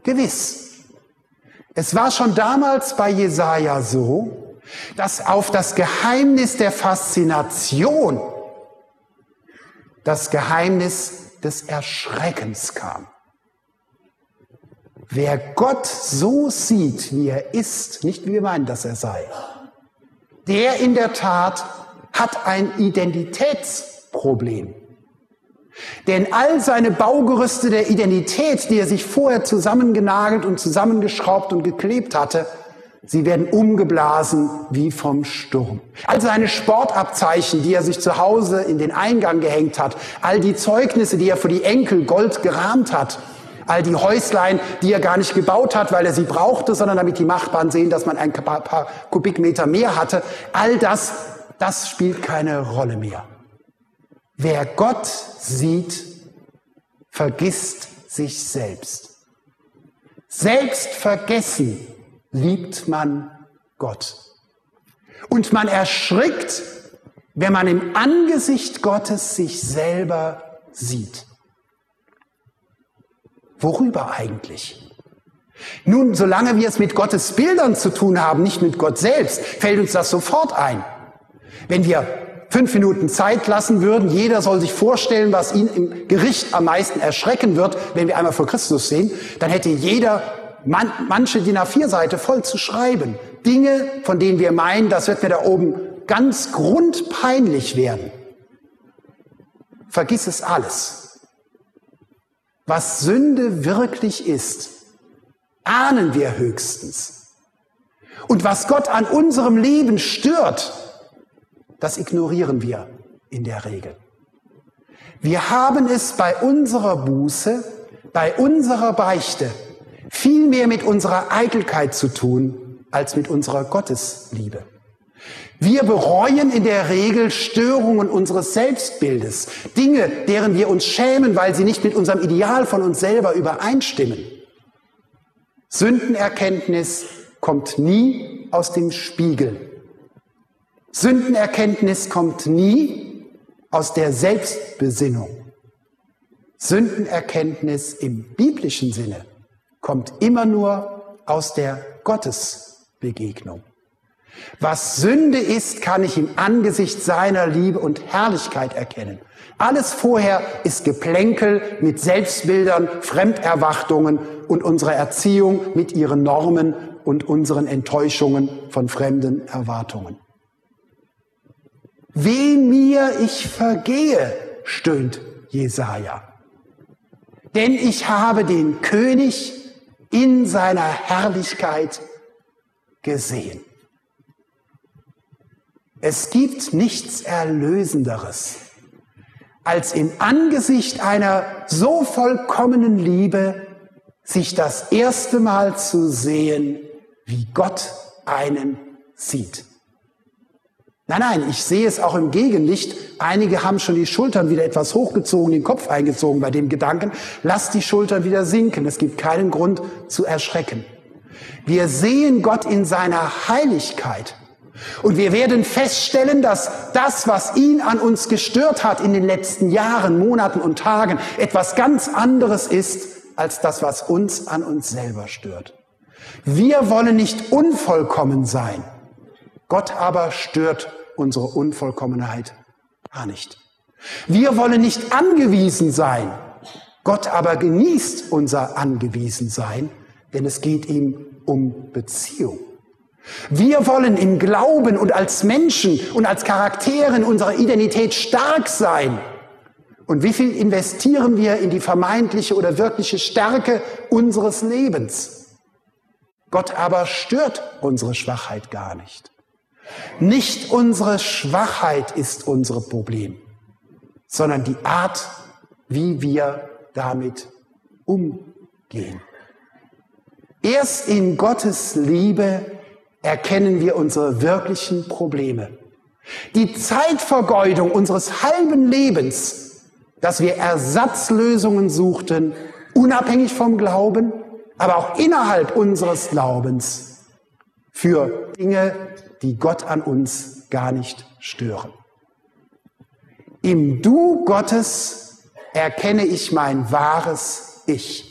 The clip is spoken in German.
gewiss. Es war schon damals bei Jesaja so, dass auf das Geheimnis der Faszination das Geheimnis des Erschreckens kam. Wer Gott so sieht, wie er ist, nicht wie wir meinen, dass er sei, der in der Tat hat ein Identitätsproblem. Denn all seine Baugerüste der Identität, die er sich vorher zusammengenagelt und zusammengeschraubt und geklebt hatte, sie werden umgeblasen wie vom Sturm. All seine Sportabzeichen, die er sich zu Hause in den Eingang gehängt hat, all die Zeugnisse, die er für die Enkel Gold gerahmt hat, all die Häuslein, die er gar nicht gebaut hat, weil er sie brauchte, sondern damit die Nachbarn sehen, dass man ein paar Kubikmeter mehr hatte, all das spielt keine Rolle mehr. Wer Gott sieht, vergisst sich selbst. Selbstvergessen liebt man Gott. Und man erschrickt, wenn man im Angesicht Gottes sich selber sieht. Worüber eigentlich? Nun, solange wir es mit Gottes Bildern zu tun haben, nicht mit Gott selbst, fällt uns das sofort ein. Wenn wir 5 Minuten Zeit lassen würden, jeder soll sich vorstellen, was ihn im Gericht am meisten erschrecken wird, wenn wir einmal vor Christus sehen, dann hätte jeder manche DIN A4-Seite voll zu schreiben. Dinge, von denen wir meinen, das wird mir da oben ganz grundpeinlich werden. Vergiss es alles. Was Sünde wirklich ist, ahnen wir höchstens. Und was Gott an unserem Leben stört, das ignorieren wir in der Regel. Wir haben es bei unserer Buße, bei unserer Beichte viel mehr mit unserer Eitelkeit zu tun, als mit unserer Gottesliebe. Wir bereuen in der Regel Störungen unseres Selbstbildes, Dinge, deren wir uns schämen, weil sie nicht mit unserem Ideal von uns selber übereinstimmen. Sündenerkenntnis kommt nie aus dem Spiegel. Sündenerkenntnis kommt nie aus der Selbstbesinnung. Sündenerkenntnis im biblischen Sinne kommt immer nur aus der Gottesbegegnung. Was Sünde ist, kann ich im Angesicht seiner Liebe und Herrlichkeit erkennen. Alles vorher ist Geplänkel mit Selbstbildern, Fremderwartungen und unserer Erziehung mit ihren Normen und unseren Enttäuschungen von fremden Erwartungen. Weh mir, ich vergehe, stöhnt Jesaja. Denn ich habe den König in seiner Herrlichkeit gesehen. Es gibt nichts Erlösenderes, als im Angesicht einer so vollkommenen Liebe sich das erste Mal zu sehen, wie Gott einen sieht. Nein, ich sehe es auch im Gegenlicht. Einige haben schon die Schultern wieder etwas hochgezogen, den Kopf eingezogen bei dem Gedanken, lass die Schultern wieder sinken. Es gibt keinen Grund zu erschrecken. Wir sehen Gott in seiner Heiligkeit. Und wir werden feststellen, dass das, was ihn an uns gestört hat in den letzten Jahren, Monaten und Tagen, etwas ganz anderes ist, als das, was uns an uns selber stört. Wir wollen nicht unvollkommen sein. Gott aber stört unsere Unvollkommenheit gar nicht. Wir wollen nicht angewiesen sein. Gott aber genießt unser Angewiesensein, denn es geht ihm um Beziehung. Wir wollen im Glauben und als Menschen und als Charaktere in unserer Identität stark sein. Und wie viel investieren wir in die vermeintliche oder wirkliche Stärke unseres Lebens? Gott aber stört unsere Schwachheit gar nicht. Nicht unsere Schwachheit ist unser Problem, sondern die Art, wie wir damit umgehen. Erst in Gottes Liebe erkennen wir unsere wirklichen Probleme. Die Zeitvergeudung unseres halben Lebens, dass wir Ersatzlösungen suchten, unabhängig vom Glauben, aber auch innerhalb unseres Glaubens, für Dinge, die Gott an uns gar nicht stören. Im Du Gottes erkenne ich mein wahres Ich.